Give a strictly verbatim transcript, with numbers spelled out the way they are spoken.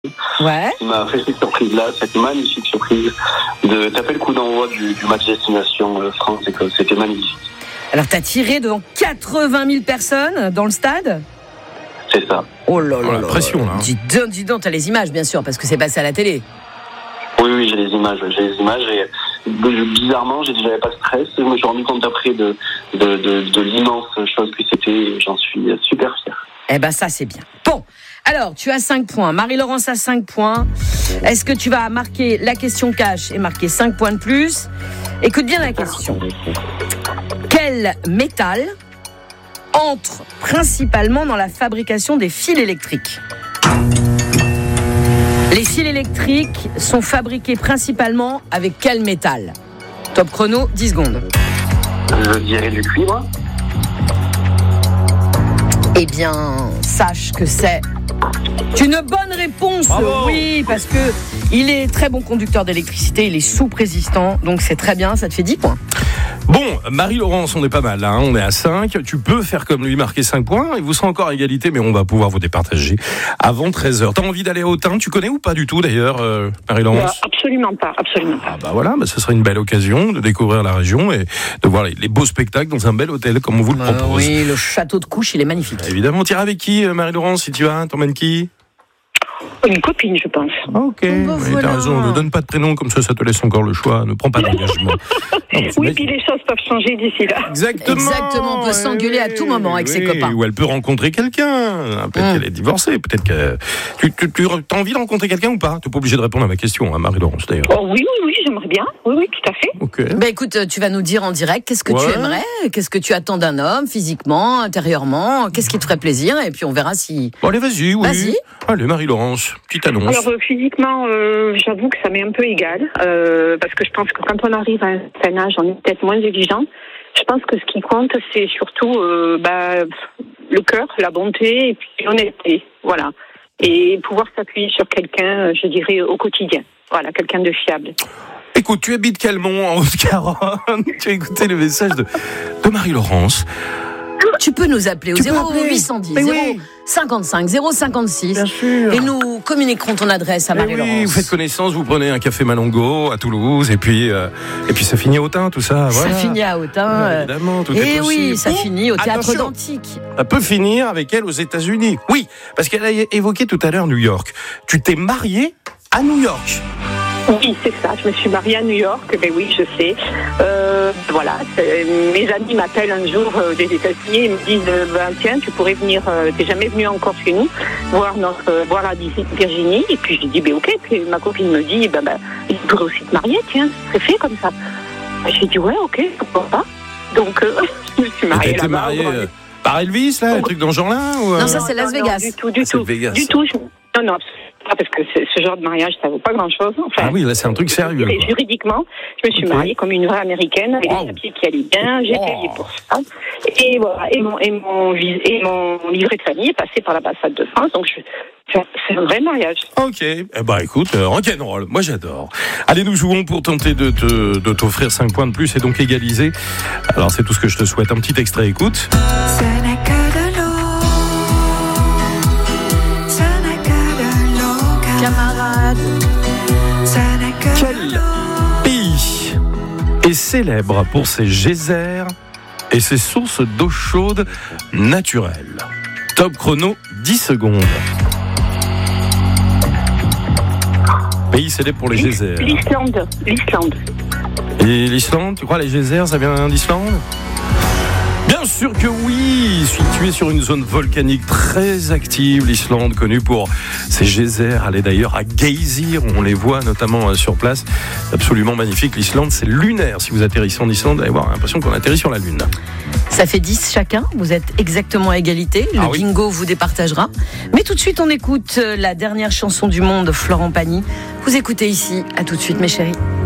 Ouais. qui m'a fait cette surprise-là, cette magnifique surprise de taper le coup d'envoi du, du match destination euh, France-Écosse. C'était magnifique. Alors, t'as tiré devant quatre-vingt mille personnes dans le stade ? C'est ça. Oh là là, Oh, la pression, là. Dis donc, dis donc, t'as les images, bien sûr, parce que c'est passé à la télé. Oui, oui, j'ai les images, j'ai les images et bizarrement, j'ai- j'avais pas de stress. Je me suis rendu compte après de, de, de, de l'immense chose que c'était et j'en suis super fier. Eh ben, ça, c'est bien. Bon. Alors, tu as cinq points. Marie-Laurence a cinq points. Est-ce que tu vas marquer la question cash et marquer cinq points de plus ? Écoute bien la question. Quel métal entre principalement dans la fabrication des fils électriques ? Les fils électriques sont fabriqués principalement avec quel métal ? Top chrono, dix secondes. Je dirais du cuivre. Eh bien, sache que c'est une bonne réponse. Bravo. Oui, parce que il est très bon conducteur d'électricité, il est soupe-résistant, donc c'est très bien, ça te fait dix points. Bon, Marie-Laurence, on est pas mal là, hein, on est à cinq. Tu peux faire comme lui, marquer cinq points, et vous serez encore à égalité, mais on va pouvoir vous départager avant treize heures. T'as envie d'aller à Autun ? Tu connais ou pas du tout d'ailleurs, euh, Marie-Laurence ? Bah, absolument pas, absolument pas. Ah bah voilà, bah ce serait une belle occasion de découvrir la région et de voir les, les beaux spectacles dans un bel hôtel comme on vous le Euh, propose. oui, le château de Couche, il est magnifique. Évidemment, t'iras avec qui, euh, Marie-Laurence, si tu vas ? T'emmènes qui ? Une copine, je pense. Ah, ok, bah oui, voilà. t'as raison, ne donne pas de prénom, comme ça, ça te laisse encore le choix, ne prends pas d'engagement. Non, mais c'est Oui, magnifique. puis les choses peuvent changer d'ici là. Exactement. Exactement, on peut s'engueuler à tout moment avec ses copains. Ou elle peut rencontrer quelqu'un. Peut-être Hum. qu'elle est divorcée. Peut-être que tu, tu, tu as envie de rencontrer quelqu'un ou pas ? Tu n'es pas obligé de répondre à ma question, hein, Marie-Laurence d'ailleurs. Oh, oui, oui, oui, j'aimerais bien. Oui, oui, tout à fait. Ok. Ben écoute, tu vas nous dire en direct qu'est-ce que tu Ouais. aimerais, qu'est-ce que tu attends d'un homme, physiquement, intérieurement, qu'est-ce qui te ferait plaisir, et puis on verra si... Bon, allez, vas-y, oui. Vas-y. Allez, Marie-Laurence, petite annonce. Alors, euh, physiquement, euh, j'avoue que ça m'est un peu égal. Euh, parce que je pense que quand on arrive à un certain âge, on est peut-être moins exigeant. Je pense que ce qui compte, c'est surtout euh, bah, le cœur, la bonté et puis l'honnêteté. Voilà. Et pouvoir s'appuyer sur quelqu'un, je dirais, au quotidien. Voilà, quelqu'un de fiable. Écoute, tu habites Calmont, en Haute-Garonne. Tu as écouté le message de, de Marie-Laurence. Tu peux nous appeler au Tu peux zéro appeler. huit cent dix, Mais zéro oui. cinquante-cinq, zéro cinquante-six. Bien sûr. Et nous communiquerons ton adresse à Eh Marie-Laurence. oui, vous faites connaissance, vous prenez un café Malongo à Toulouse, et puis, euh, et puis ça finit à Autun, tout ça. Voilà. Ça finit à Autun. Ouais, euh, évidemment, tout est Et possible. oui, ça Ou, finit au théâtre attention, d'Antique. ça peut finir avec elle aux États-Unis. Oui, parce qu'elle a évoqué tout à l'heure New York. Tu t'es mariée à New York. Oui, c'est ça. Je me suis mariée à New York. Ben oui, je sais. Euh, voilà. c'est- Mes amis m'appellent un jour euh, des États-Unis et me disent euh, ben, tiens, tu pourrais venir. Euh, t'es jamais venu encore chez nous voir notre euh, voir la Virginie. Et puis je dis ben ok. Puis ma copine me dit ben ben, tu pourrais aussi te marier. Tiens, c'est fait comme ça. J'ai dit ouais, ok, pourquoi pas. Donc euh, je me suis Et t'as mariée été là-bas. mariée euh, par Elvis, là, un truc dans ce genre-là ou, euh, Non, ça, c'est Las non, Vegas. Du tout, du Ah, c'est tout. Vegas. Du tout. Je... Non, non, absolument pas, parce que c'est- ce genre de mariage, ça vaut pas grand-chose. Enfin, Ah oui, là, c'est un truc sérieux. Et quoi. juridiquement, je me suis Ok. mariée comme une vraie américaine, avec Wow. des papiers qui allaient bien, j'ai Oh. payé pour ça. Et voilà, et mon, et mon, vis- et mon livret de famille est passé par l'ambassade de France, donc je, c'est c'est un vrai mariage. Ok, eh ben écoute, euh, rock'n'roll, moi j'adore. Allez, nous jouons pour tenter de, te, de t'offrir cinq points de plus et donc égaliser. Alors c'est tout ce que je te souhaite. Un petit extrait, écoute. Ce n'est que de l'eau. Ce n'est que de l'eau. Camarade. Ce n'est que Quel de l'eau. pays est célèbre pour ses geysers et ses sources d'eau chaude naturelle? Top chrono, dix secondes. Pays célèbre pour les geysers. L'Islande, l'Islande. Et l'Islande, tu crois les geysers, ça vient d'Islande ? Bien sûr que oui, située sur une zone volcanique très active, l'Islande, connue pour ses geysers. Allez d'ailleurs à Geysir, on les voit notamment sur place. Absolument magnifique, l'Islande, c'est lunaire. Si vous atterrissez en Islande, vous allez avoir l'impression qu'on atterrit sur la Lune. Ça fait dix chacun, vous êtes exactement à égalité, le Ah oui. bingo vous départagera. Mais tout de suite on écoute la dernière chanson du monde, Florent Pagny. Vous écoutez ici, à tout de suite mes chéris.